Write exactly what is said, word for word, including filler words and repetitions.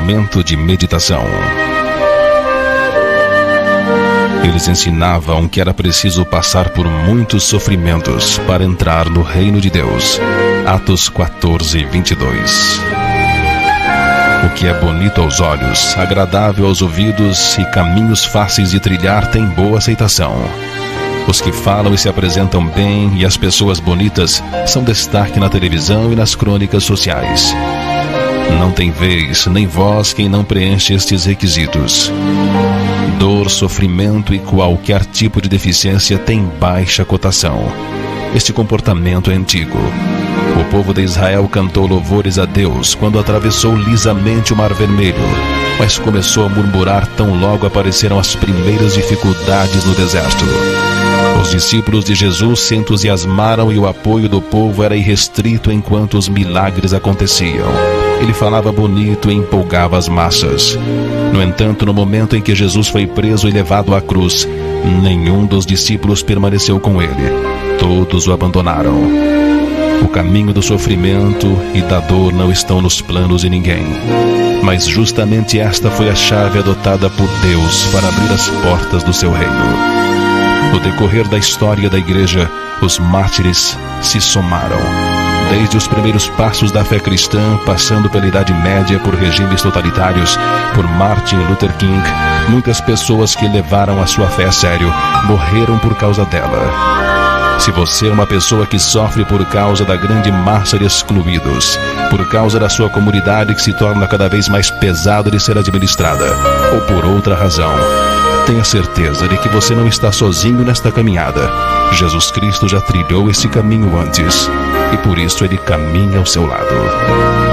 momento de meditação. Eles ensinavam que era preciso passar por muitos sofrimentos para entrar no reino de Deus. Atos quatorze, vinte e dois. O que é bonito aos olhos, agradável aos ouvidos e caminhos fáceis de trilhar tem boa aceitação. Os que falam e se apresentam bem e as pessoas bonitas são destaque na televisão e nas crônicas sociais. Não tem vez nem voz quem não preenche estes requisitos. Dor, sofrimento e qualquer tipo de deficiência tem baixa cotação. Este comportamento é antigo. O povo de Israel cantou louvores a Deus quando atravessou lisamente o Mar Vermelho, mas começou a murmurar tão logo apareceram as primeiras dificuldades no deserto. Os discípulos de Jesus se entusiasmaram e o apoio do povo era irrestrito enquanto os milagres aconteciam. Ele falava bonito e empolgava as massas. No entanto, no momento em que Jesus foi preso e levado à cruz, nenhum dos discípulos permaneceu com ele. Todos o abandonaram. O caminho do sofrimento e da dor não estão nos planos de ninguém. Mas justamente esta foi a chave adotada por Deus para abrir as portas do seu reino. No decorrer da história da igreja, os mártires se somaram. Desde os primeiros passos da fé cristã, passando pela Idade Média por regimes totalitários, por Martin Luther King, muitas pessoas que levaram a sua fé a sério morreram por causa dela. Se você é uma pessoa que sofre por causa da grande massa de excluídos, por causa da sua comunidade que se torna cada vez mais pesada de ser administrada, ou por outra razão, tenha certeza de que você não está sozinho nesta caminhada. Jesus Cristo já trilhou esse caminho antes, e por isso Ele caminha ao seu lado.